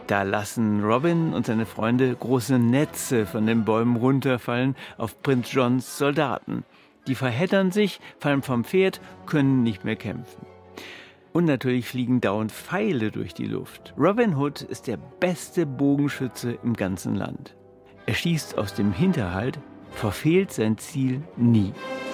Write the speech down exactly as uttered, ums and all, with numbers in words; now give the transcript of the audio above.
Da lassen Robin und seine Freunde große Netze von den Bäumen runterfallen auf Prinz Johns Soldaten. Die verheddern sich, fallen vom Pferd, können nicht mehr kämpfen. Und natürlich fliegen dauernd Pfeile durch die Luft. Robin Hood ist der beste Bogenschütze im ganzen Land. Er schießt aus dem Hinterhalt, verfehlt sein Ziel nie.